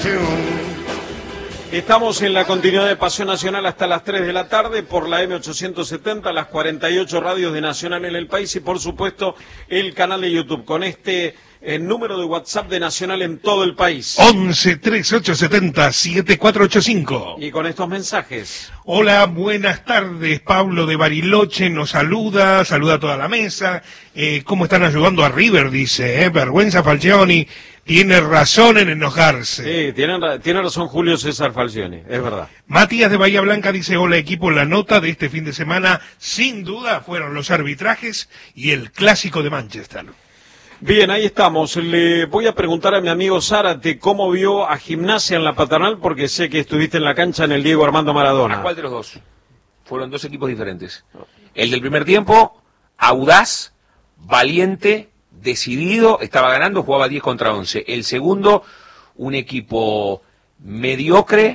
Estamos en la continuidad de Pasión Nacional hasta las 3 de la tarde por la M870, las 48 radios de Nacional en el país y por supuesto el canal de YouTube con este número de WhatsApp de Nacional en todo el país. 11 3870 7485. Y con estos mensajes. Hola, buenas tardes. Pablo de Bariloche nos saluda a toda la mesa. ¿Cómo están ayudando a River? Dice, vergüenza Falcioni. Tiene razón en enojarse. Sí, tiene razón Julio César Falcioni, es verdad. Matías de Bahía Blanca dice, hola equipo, la nota de este fin de semana sin duda fueron los arbitrajes y el clásico de Manchester. Bien, ahí estamos. Le voy a preguntar a mi amigo Zárate cómo vio a Gimnasia en la Paternal, porque sé que estuviste en la cancha en el Diego Armando Maradona. ¿A cuál de los dos? Fueron dos equipos diferentes. El del primer tiempo, audaz, valiente, decidido, estaba ganando, jugaba 10 contra 11. El segundo, un equipo mediocre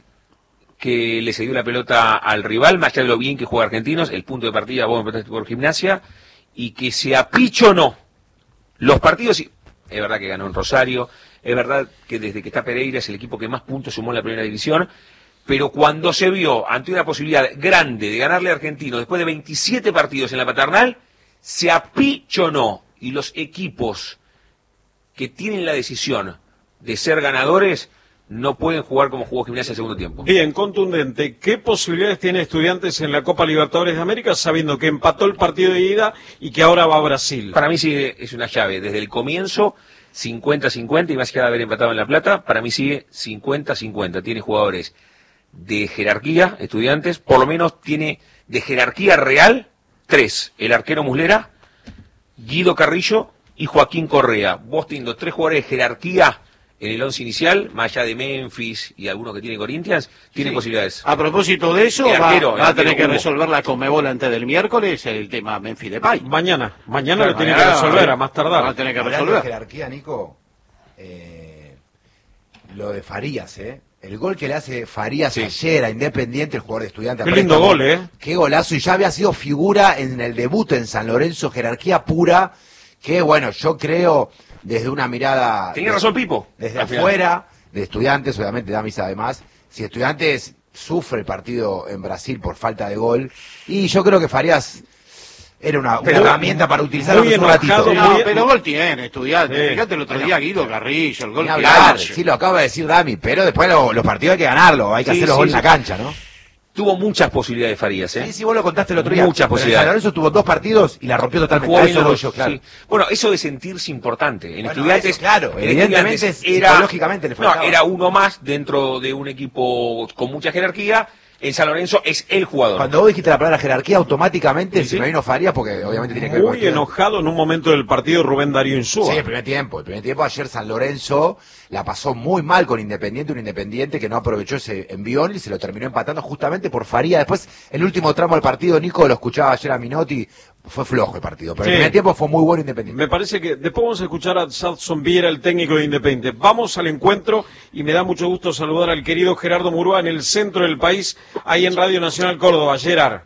que le cedió la pelota al rival, más allá de lo bien que juega Argentinos, el punto de partida, vos empezaste por Gimnasia, y que se apichonó. Los partidos, es verdad que ganó en Rosario, es verdad que desde que está Pereira es el equipo que más puntos sumó en la primera división, pero cuando se vio ante una posibilidad grande de ganarle a Argentinos después de 27 partidos en la Paternal, se apichonó. Y los equipos que tienen la decisión de ser ganadores no pueden jugar como jugó Gimnasia el segundo tiempo. Bien, contundente. ¿Qué posibilidades tiene Estudiantes en la Copa Libertadores de América sabiendo que empató el partido de ida y que ahora va a Brasil? Para mí sigue, es una llave. Desde el comienzo, 50-50, y más que haber empatado en La Plata, para mí sigue 50-50. Tiene jugadores de jerarquía, Estudiantes, por lo menos tiene de jerarquía real 3. El arquero Muslera, Guido Carrillo y Joaquín Correa. Vos teniendo 3 jugadores de jerarquía en el 11 inicial, más allá de Memphis y algunos que tiene Corinthians, tiene posibilidades. A propósito de eso, va a tener que resolver la Conmebol antes del miércoles el tema Memphis Depay. Mañana lo tiene que resolver, a más tardar. Va a tener que resolver. De jerarquía, Nico, lo de Farías, el gol que le hace Farías ayer a Independiente, el jugador de Estudiantes. Qué lindo gol, Qué golazo, y ya había sido figura en el debut en San Lorenzo, jerarquía pura, que bueno, yo creo, desde una mirada... Tenía razón Pipo. Desde afuera, de Estudiantes, obviamente Dami sabe más, si Estudiantes sufre el partido en Brasil por falta de gol, y yo creo que Farías... Era una herramienta para utilizar un ratito. No, pero gol tiene, Estudiantes. Fíjate el otro día Guido Carrillo, el gol que sí, lo acaba de decir Dami, pero después los partidos hay que ganarlo, hay que hacer los goles en la cancha, ¿no? Tuvo muchas posibilidades Farías, Sí, vos lo contaste el otro día. Muchas posibilidades. San Lorenzo tuvo 2 partidos y la rompió totalmente. Claro. Bueno, eso de sentirse importante. En Estudiantes, eso, claro, evidentemente psicológicamente le faltaba. No, era uno más dentro de un equipo con mucha jerarquía. En San Lorenzo es el jugador. Cuando vos dijiste la palabra jerarquía, automáticamente se me vino Farías, porque obviamente tiene que ver muy enojado en un momento del partido Rubén Darío Insúa. Sí, el primer tiempo ayer San Lorenzo la pasó muy mal con Independiente, un Independiente que no aprovechó ese envión y se lo terminó empatando justamente por Farías. Después, el último tramo del partido, Nico, lo escuchaba ayer a Minotti, fue flojo el partido, pero el primer tiempo fue muy bueno Independiente. Me parece que después vamos a escuchar a Sadson Viera, el técnico de Independiente. Vamos al encuentro y me da mucho gusto saludar al querido Gerardo Murúa en el centro del país, ahí en Radio Nacional Córdoba. Gerard.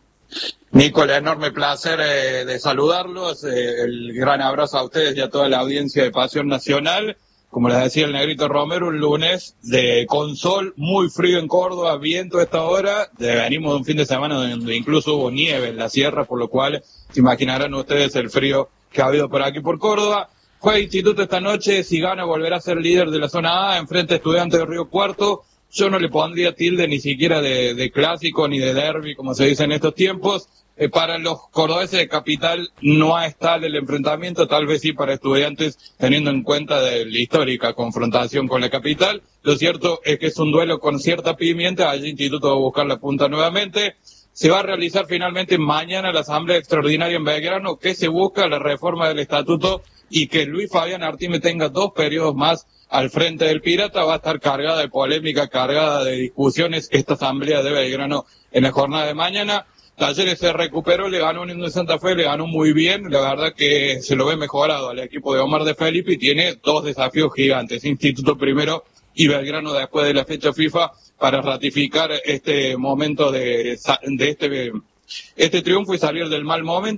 Nico, el enorme placer de saludarlos, el gran abrazo a ustedes y a toda la audiencia de Pasión Nacional. Como les decía el Negrito Romero, un lunes con sol, muy frío en Córdoba, viento a esta hora. Venimos de un fin de semana donde incluso hubo nieve en la sierra, por lo cual se imaginarán ustedes el frío que ha habido por aquí por Córdoba. Juega Instituto esta noche, si gana volverá a ser líder de la zona A, enfrente a Estudiantes de Río Cuarto. Yo no le pondría tilde ni siquiera de clásico ni de derbi, como se dice en estos tiempos. Para los cordobeses de Capital no es tal el enfrentamiento, tal vez sí para Estudiantes, teniendo en cuenta de la histórica confrontación con la Capital. Lo cierto es que es un duelo con cierta pimienta, allí Instituto va a buscar la punta nuevamente. Se va a realizar finalmente mañana la asamblea extraordinaria en Belgrano, que se busca la reforma del estatuto y que Luis Fabián Artime tenga 2 periodos más al frente del Pirata. Va a estar cargada de polémica, cargada de discusiones esta asamblea de Belgrano en la jornada de mañana. Talleres se recuperó, le ganó Unión de Santa Fe, le ganó muy bien, la verdad que se lo ve mejorado al equipo de Omar de Felipe y tiene 2 desafíos gigantes, Instituto primero y Belgrano después de la fecha FIFA, para ratificar este momento de este triunfo y salir del mal momento.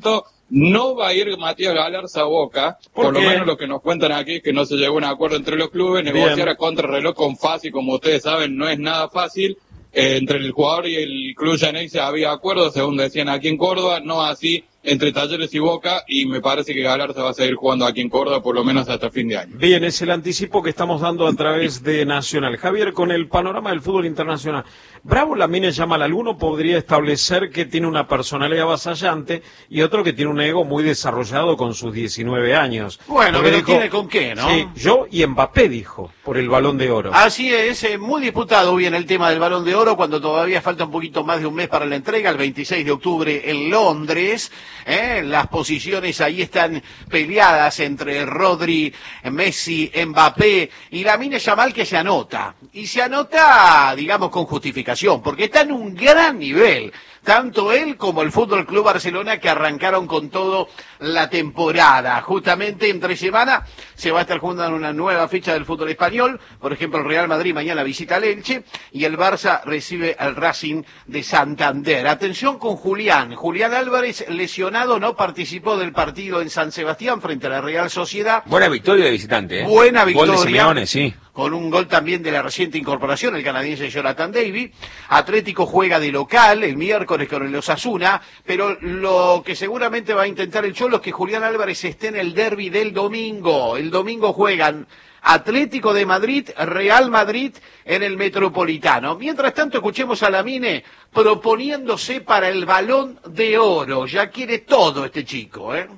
no va a ir Matías Galarza a Boca, por lo menos lo que nos cuentan aquí es que no se llegó a un acuerdo entre los clubes, negociar a contrarreloj con Fasi, como ustedes saben, no es nada fácil. Entre el jugador y el club Llaneise había acuerdos, según decían aquí en Córdoba, no así entre Talleres y Boca, y me parece que Galarza va a seguir jugando aquí en Córdoba por lo menos hasta fin de año. Bien, es el anticipo que estamos dando a través de Nacional. Javier, con el panorama del fútbol internacional, Bravo Lamine Yamal, alguno podría establecer que tiene una personalidad avasallante y otro que tiene un ego muy desarrollado con sus 19 años. Bueno, pero tiene con qué, ¿no? Sí, yo y Mbappé, dijo, por el Balón de Oro. Así es, muy disputado bien el tema del Balón de Oro, cuando todavía falta un poquito más de un mes para la entrega, el 26 de octubre en Londres. Las posiciones ahí están peleadas entre Rodri, Messi, Mbappé y Lamine Yamal, que se anota. Y se anota, digamos, con justificación, porque está en un gran nivel. Tanto él como el Fútbol Club Barcelona, que arrancaron con todo la temporada. Justamente entre semana se va a estar jugando una nueva fecha del fútbol español. Por ejemplo, el Real Madrid mañana visita al Elche y el Barça recibe al Racing de Santander. Atención con Julián. Julián Álvarez, lesionado, no participó del partido en San Sebastián frente a la Real Sociedad. Buena victoria de visitante, ¿eh? Buena victoria. Gol de Simeone, sí. Con un gol también de la reciente incorporación, el canadiense Jonathan David. Atlético juega de local el miércoles con el Osasuna, pero lo que seguramente va a intentar el Cholo es que Julián Álvarez esté en el derbi del domingo. El domingo juegan Atlético de Madrid, Real Madrid en el Metropolitano. Mientras tanto, escuchemos a Lamine proponiéndose para el Balón de Oro. Ya quiere todo este chico, ¿eh?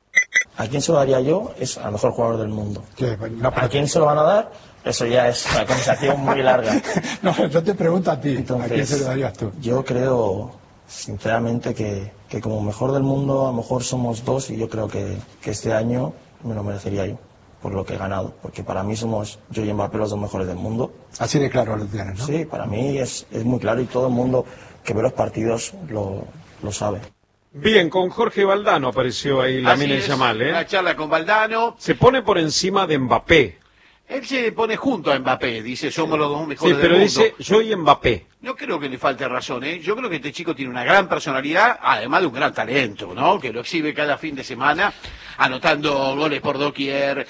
¿A quién se lo daría yo? Es al mejor jugador del mundo. ¿A quién se lo van a dar? Eso ya es una conversación muy larga. No, yo te pregunto a ti. Entonces, ¿a quién se lo darías tú? Yo creo, sinceramente, que como mejor del mundo, a lo mejor somos dos, y yo creo que este año me lo merecería yo, por lo que he ganado. Porque para mí somos yo y Mbappé los dos mejores del mundo. Así de claro lo tienes, ¿no? Sí, para mí es muy claro, y todo el mundo que ve los partidos lo sabe. Bien, con Jorge Valdano apareció ahí Lamine Yamal, ¿eh? La charla con Valdano. Se pone por encima de Mbappé. Él se pone junto a Mbappé, dice, somos los dos mejores del Sí, mundo. pero dice yo y Mbappé. No creo que le falte razón, ¿eh? Yo creo que este chico tiene una gran personalidad, además de un gran talento, ¿no? Que lo exhibe cada fin de semana, anotando goles por doquier,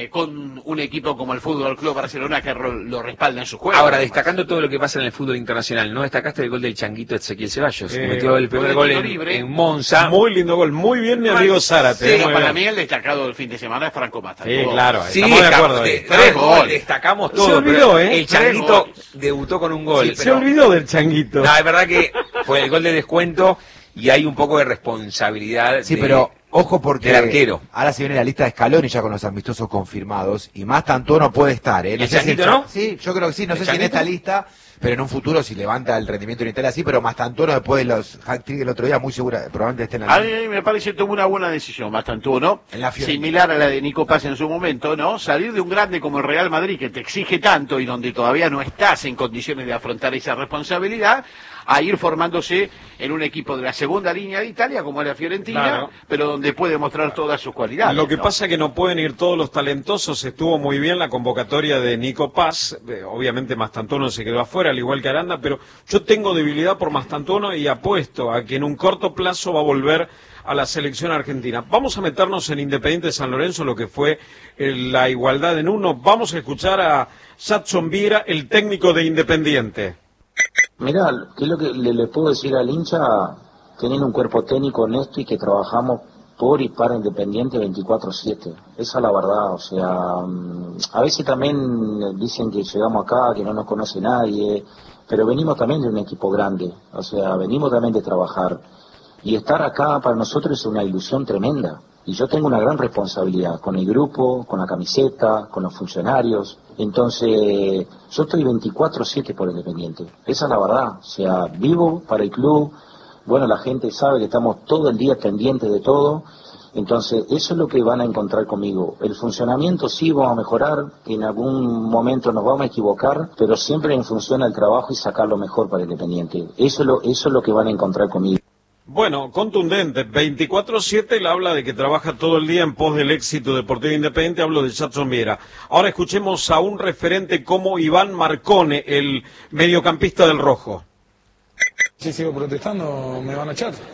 con un equipo como el Fútbol Club Barcelona que lo respalda en su juego. Ahora, destacando todo lo que pasa en el fútbol internacional, ¿no destacaste el gol del changuito Ezequiel Ceballos? Que metió el primer gol en Monza. Muy lindo gol, muy bien mi amigo Zárate. Sí, para mí el destacado del fin de semana es Franco Mata. Sí, claro, sí, estamos de acuerdo. Destacamos todo. Se olvidó, el changuito debutó con un gol. Sí, pero se olvidó del changuito. No, es verdad que fue el gol de descuento y hay un poco de responsabilidad. Sí, pero ojo porque del arquero. Ahora se viene la lista de Scaloni ya con los amistosos confirmados y más tanto no puede estar, ¿eh? ¿El changuito no? Sí, yo creo que sí, no sé si en esta lista, pero en un futuro si levanta el rendimiento en Italia sí, pero Mastantuono después de los hat-trick el otro día muy segura, probablemente esté en la lista. A mí me parece que tomó una buena decisión Mastantuono, similar a la de Nico Paz en su momento, ¿no? Salir de un grande como el Real Madrid que te exige tanto y donde todavía no estás en condiciones de afrontar esa responsabilidad, a ir formándose en un equipo de la segunda línea de Italia como es la Fiorentina, claro, pero donde puede mostrar todas sus cualidades. Lo que pasa es que no pueden ir todos los talentosos. Estuvo muy bien la convocatoria de Nico Paz, obviamente Mastantuono se quedó afuera al igual que Aranda, pero yo tengo debilidad por Mastantuono y apuesto a que en un corto plazo va a volver a la selección argentina. Vamos a meternos en Independiente San Lorenzo, lo que fue la igualdad en uno. Vamos a escuchar a Jadson Viera, el técnico de Independiente. Mirá, ¿qué es lo que le puedo decir al hincha? Teniendo un cuerpo técnico honesto y que trabajamos por y para Independiente 24/7. Esa es la verdad, o sea, a veces también dicen que llegamos acá, que no nos conoce nadie, pero venimos también de un equipo grande, o sea, venimos también de trabajar. Y estar acá para nosotros es una ilusión tremenda. Y yo tengo una gran responsabilidad con el grupo, con la camiseta, con los funcionarios. Entonces, yo estoy 24/7 por Independiente. Esa es la verdad. O sea, vivo para el club. Bueno, la gente sabe que estamos todo el día pendientes de todo. Entonces, eso es lo que van a encontrar conmigo. El funcionamiento sí vamos a mejorar, en algún momento nos vamos a equivocar, pero siempre en función del trabajo y sacar lo mejor para Independiente. Eso es lo que van a encontrar conmigo. Bueno, contundente, 24/7, él habla de que trabaja todo el día en pos del éxito deportivo independiente, hablo de Jadson Viera. Ahora escuchemos a un referente como Iván Marcone, el mediocampista del Rojo. Si sigo protestando me van a echar.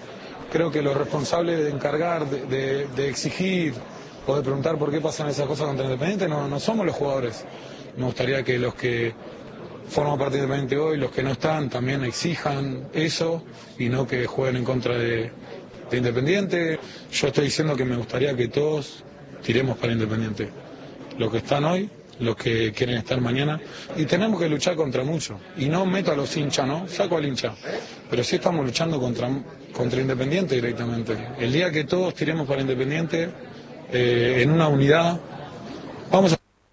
Creo que los responsables de encargar, de exigir o de preguntar por qué pasan esas cosas contra Independiente no somos los jugadores. Me gustaría que los que forman parte de Independiente hoy, los que no están, también exijan eso y no que jueguen en contra de Independiente. Yo estoy diciendo que me gustaría que todos tiremos para Independiente. Los que están hoy, los que quieren estar mañana. Y tenemos que luchar contra mucho. Y no meto a los hinchas, ¿no? Saco al hincha. Pero sí estamos luchando contra Independiente directamente. El día que todos tiremos para Independiente, en una unidad, vamos a...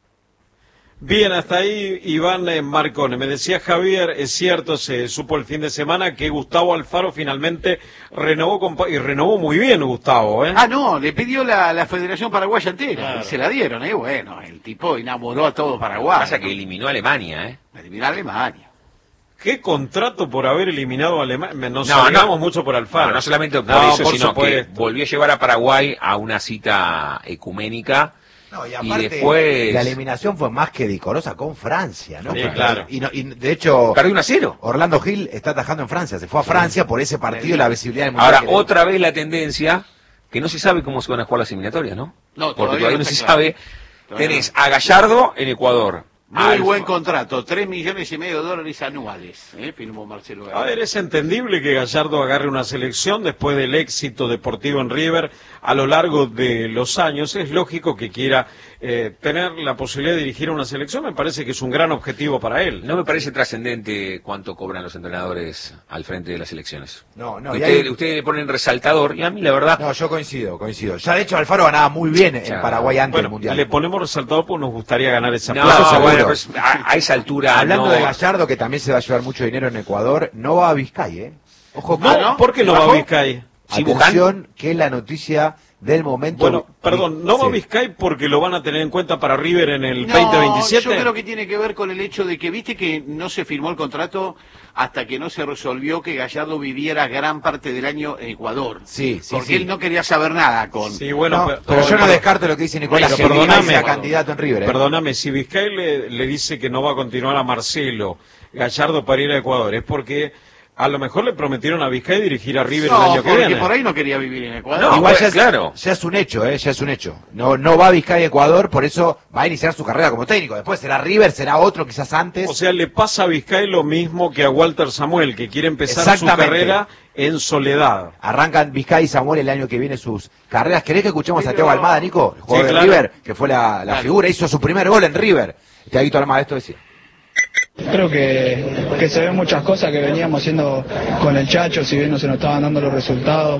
Bien, hasta ahí Iván Marcone. Me decía Javier, es cierto, se supo el fin de semana que Gustavo Alfaro finalmente renovó y renovó muy bien Gustavo, ¿eh? Ah, no, le pidió la Federación Paraguaya entera, claro. Y se la dieron, bueno, el tipo enamoró a todo Paraguay. Pasa que eliminó a Alemania, Eliminó a Alemania. ¿Qué contrato por haber eliminado a Alemania? Nos alegramos mucho por Alfaro. No solamente por eso, sino que volvió a llevar a Paraguay a una cita ecuménica. No, y aparte, después... la eliminación fue más que decorosa con Francia, ¿no? Sí, claro. Y de hecho, perdió 1-0. Orlando Gil está atajando en Francia, se fue a Francia por ese partido y la visibilidad del mundial. Ahora, otra vez la tendencia, que no se sabe cómo se van a jugar las eliminatorias, ¿no? No, porque todavía no se claro. sabe. Tenés a Gallardo en Ecuador. Muy buen contrato, $3,5 millones anuales, firmó Marcelo Gallardo. A ver, es entendible que Gallardo agarre una selección después del éxito deportivo en River a lo largo de los años. Es lógico que quiera tener la posibilidad de dirigir una selección, me parece que es un gran objetivo para él. No me parece trascendente cuánto cobran los entrenadores al frente de las elecciones. No, ustedes le ponen resaltador y a mí la verdad... No, yo coincido. Ya de hecho Alfaro ganaba muy bien en Paraguay antes del Mundial. Le ponemos resaltador porque nos gustaría ganar esa plaza. Bueno, pues, a esa altura hablando de Gallardo, que también se va a llevar mucho dinero en Ecuador, no va a Vizcay, Ojo, ¿no? ¿Por qué no va a Vizcay? Atención, que es la noticia del momento. Bueno, perdón, ¿no va a Vizcay porque lo van a tener en cuenta para River en el 2027? Yo creo que tiene que ver con el hecho de que, viste que no se firmó el contrato hasta que no se resolvió que Gallardo viviera gran parte del año en Ecuador. Sí. Porque él no quería saber nada con... Sí, bueno, pero yo no descarto lo que dice Nicolás, que Vizcay sea candidato en River. Perdóname, si Vizcay le dice que no va a continuar a Marcelo Gallardo para ir a Ecuador, es porque... A lo mejor le prometieron a Vizcay dirigir a River el año que viene. Porque por ahí no quería vivir en Ecuador. No, igual ya es un hecho, ya es un hecho. No va a Vizcay a Ecuador, por eso va a iniciar su carrera como técnico. Después será River, será otro quizás antes. O sea, le pasa a Vizcay lo mismo que a Walter Samuel, que quiere empezar su carrera en soledad. Arrancan Vizcay y Samuel el año que viene sus carreras. ¿Querés que escuchemos a Thiago Almada, Nico? El jugador de River, que fue la figura, hizo su primer gol en River. Thiaguito Almada, esto decía. Creo que se ven muchas cosas que veníamos haciendo con el Chacho, si bien no se nos estaban dando los resultados,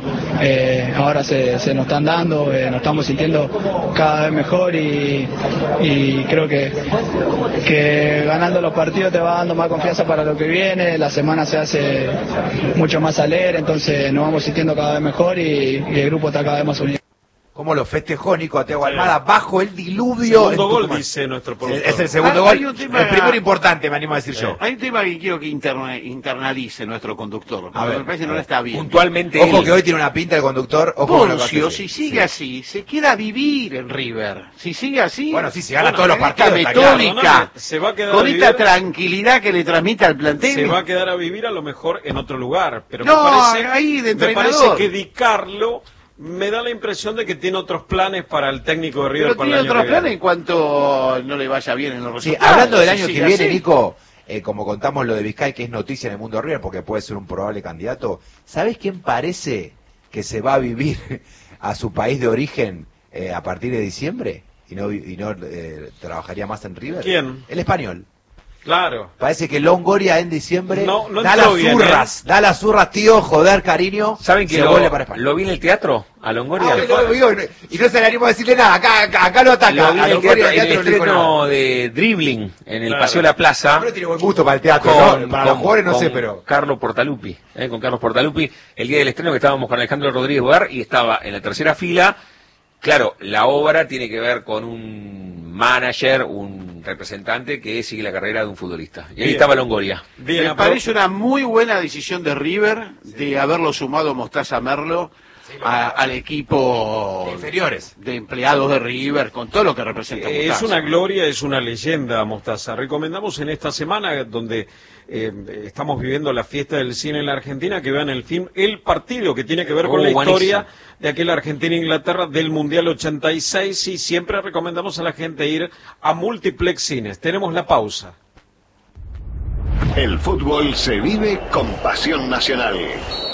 ahora se nos están dando, nos estamos sintiendo cada vez mejor y creo que ganando los partidos te va dando más confianza para lo que viene, la semana se hace mucho más alegre, entonces nos vamos sintiendo cada vez mejor y el grupo está cada vez más unido. ¿Cómo lo festejó Nico a Thiago Almada bajo el diluvio? Segundo gol, dice nuestro productor. Es el segundo gol, el primero importante, me animo a decir yo. Hay un tema que quiero que internalice nuestro conductor, a ver, me parece que no le está bien. Puntualmente ojo que hoy tiene una pinta el conductor. Poncio, si sigue así, se queda a vivir en River. Si sigue así... Bueno, sí, se gana todos los partidos. Metódica, se va a quedar con esta tranquilidad que le transmite al plantel. Se va a quedar a vivir a lo mejor en otro lugar. Pero no, ahí de entrenador. Me parece que Di Carlo... Me da la impresión de que tiene otros planes para el técnico de River. Pero para tiene el año otros planes en cuanto no le vaya bien en los resultados. Sí, hablando del año que viene, Nico, como contamos lo de Vizcay, que es noticia en el mundo de River, porque puede ser un probable candidato, ¿sabés quién parece que se va a vivir a su país de origen a partir de diciembre? Y no trabajaría más en River. ¿Quién? El español. Claro. Parece que Longoria en diciembre no da las zurras, tío, joder, cariño. ¿Saben que lo vi en el teatro a Longoria? Y no se le animo a decirle nada, acá lo ataca. Lo vi en el estreno de Dribbling en el Paseo de la Plaza. No tiene buen gusto para el teatro, ¿no? Para los jugadores no sé, pero... Carlos Portaluppi, con Carlos Portaluppi, el día del estreno que estábamos con Alejandro Rodríguez Bogar y estaba en la tercera fila. Claro, la obra tiene que ver con un manager, un representante que sigue la carrera de un futbolista. Y ahí estaba Longoria. Me parece una muy buena decisión de River de haberlo sumado a Mostaza Merlo al equipo inferiores de empleados de River, con todo lo que representa Mostaza. Es una gloria, es una leyenda, Mostaza. Recomendamos en esta semana, donde estamos viviendo la fiesta del cine en la Argentina, que vean el film El Partido, que tiene que ver con la historia de aquel Argentina-Inglaterra del Mundial 86, y siempre recomendamos a la gente ir a Multiplex Cines. Tenemos la pausa. El fútbol se vive con pasión nacional.